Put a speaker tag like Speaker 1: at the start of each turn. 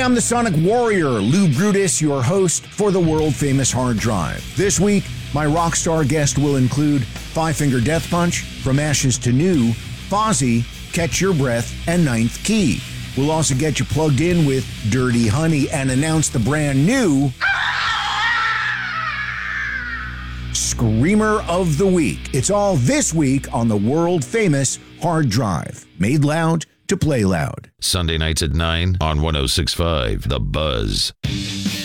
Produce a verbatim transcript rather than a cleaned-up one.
Speaker 1: I'm the Sonic Warrior, Lou Brutus, your host for the world-famous Hard Drive. This week, my rock star guest will include Five Finger Death Punch, From Ashes to New, Fozzy, Catch Your Breath, and Ninth Key. We'll also get you plugged in with Dirty Honey and announce the brand new Screamer of the Week. It's all this week on the world-famous Hard Drive. Made loud to play loud.
Speaker 2: Sunday nights at nine on one oh six point five The Buzz.